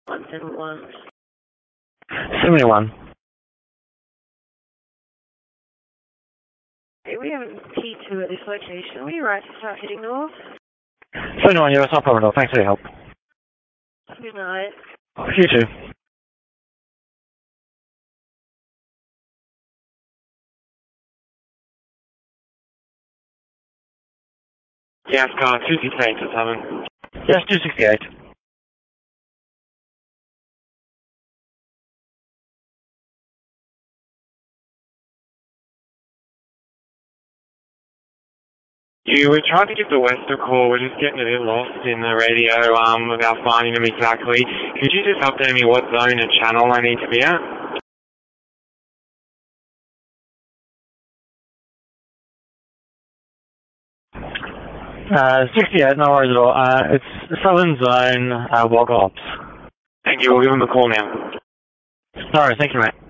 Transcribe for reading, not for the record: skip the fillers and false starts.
171. 71. Okay, we have a P2 at this location. Are you right to start heading north? 71, yeah, it's not a problem at all. Thanks for your help. Good night. You too. Yes, car 268 to 7. Yes, 268. You were trying to give the West a call. We're just getting a bit lost in the radio about finding them exactly. Could you just update me what zone and channel I need to be at? 68, no worries at all. It's Southern Zone, Wagga Ops. Thank you. We'll give them a call now. Alright, thank you, mate.